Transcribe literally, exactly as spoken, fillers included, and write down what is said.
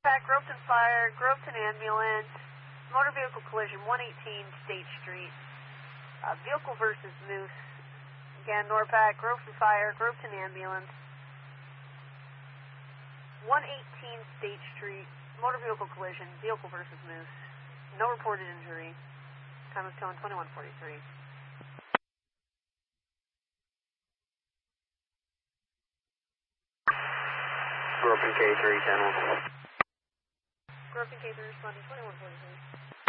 Pack, Gropton Fire, Gropton Ambulance, motor vehicle collision, one eighteen State Street. Uh, vehicle versus Moose. Again, Norpac, Gropton Fire, Gropton Ambulance, one eighteen State Street, motor vehicle collision, vehicle versus Moose. No reported injury. Time of towing twenty-one forty-three. Gropton K three, ten one. Gropton K three responding twenty-one forty-three.